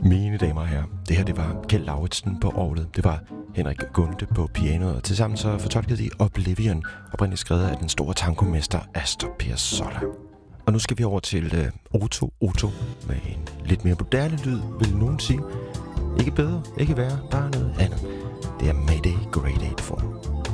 Mine damer og herrer, det her det var Kjeld Lauritsen på orglet, det var Henrik Gunde på pianoet, og tilsammen så fortolkede de Oblivion, oprindeligt skrevet af den store tangomester Astor Piazzolla. Og nu skal vi over til Otto med en lidt mere moderne lyd, vil nogen sige. Ikke bedre, ikke værre, bare noget andet. Det er Mayday Grade 8 form.